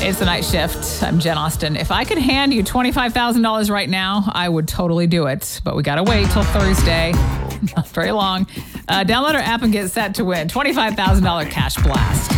It's the Night Shift. I'm Jen Austen. If I could hand you $25,000 right now, I would totally do it. But we got to wait till Thursday. Not very long. Download our app and get set to win $25,000 cash blast.